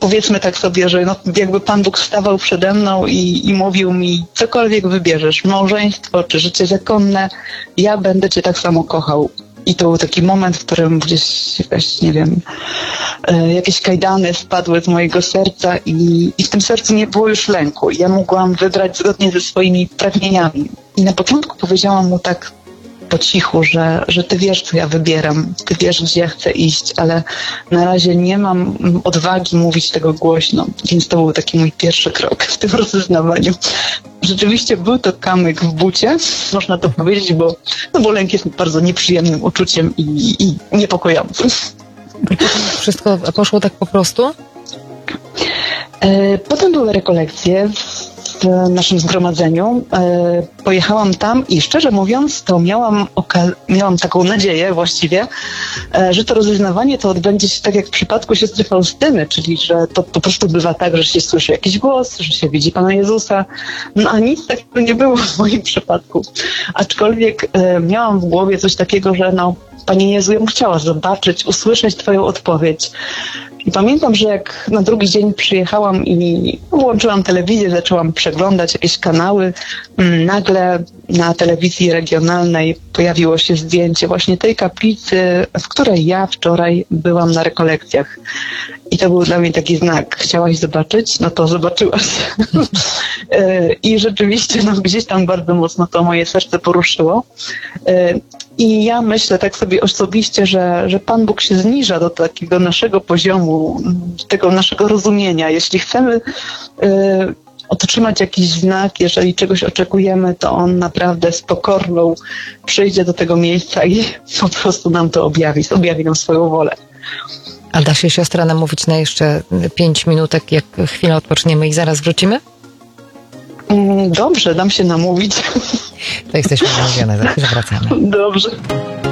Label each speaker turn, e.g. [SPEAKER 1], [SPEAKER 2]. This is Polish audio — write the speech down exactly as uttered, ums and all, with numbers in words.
[SPEAKER 1] powiedzmy tak sobie, że no, jakby Pan Bóg stawał przede mną i, i mówił mi, cokolwiek wybierzesz, małżeństwo czy życie zakonne, ja będę Cię tak samo kochał. I to był taki moment, w którym gdzieś jakaś, nie wiem, e, jakieś kajdany spadły z mojego serca i, i w tym sercu nie było już lęku. Ja mogłam wybrać zgodnie ze swoimi pragnieniami. I na początku powiedziałam mu tak po cichu, że, że Ty wiesz, co ja wybieram, Ty wiesz, gdzie ja chcę iść, ale na razie nie mam odwagi mówić tego głośno. Więc to był taki mój pierwszy krok w tym rozeznawaniu. Rzeczywiście był to kamyk w bucie, można to powiedzieć, bo, no bo lęk jest bardzo nieprzyjemnym uczuciem i, i niepokojącym.
[SPEAKER 2] Wszystko poszło tak po prostu?
[SPEAKER 1] Potem były rekolekcje w naszym zgromadzeniu. Pojechałam tam i szczerze mówiąc, to miałam, oka- miałam taką nadzieję właściwie, że to rozeznawanie to odbędzie się tak jak w przypadku siostry Faustyny, czyli że to po prostu bywa tak, że się słyszy jakiś głos, że się widzi Pana Jezusa. No a nic takiego nie było w moim przypadku. Aczkolwiek e, miałam w głowie coś takiego, że no, Panie Jezu, ja bym chciała zobaczyć, usłyszeć Twoją odpowiedź. I pamiętam, że jak na drugi dzień przyjechałam i włączyłam telewizję, zaczęłam przeglądać jakieś kanały, nagle na telewizji regionalnej pojawiło się zdjęcie właśnie tej kaplicy, w której ja wczoraj byłam na rekolekcjach. I to był dla mnie taki znak. Chciałaś zobaczyć? No to zobaczyłaś. I rzeczywiście no, gdzieś tam bardzo mocno to moje serce poruszyło. I ja myślę tak sobie osobiście, że, że Pan Bóg się zniża do takiego naszego poziomu, tego naszego rozumienia. Jeśli chcemy y, otrzymać jakiś znak, jeżeli czegoś oczekujemy, to On naprawdę z pokorną przyjdzie do tego miejsca i po prostu nam to objawi, objawi nam swoją wolę.
[SPEAKER 2] A da się siostra namówić na jeszcze pięć minutek, jak chwilę odpoczniemy i zaraz wrócimy?
[SPEAKER 1] Dobrze, dam się namówić.
[SPEAKER 2] To jesteśmy namówione, za chwilę wracamy.
[SPEAKER 1] Dobrze.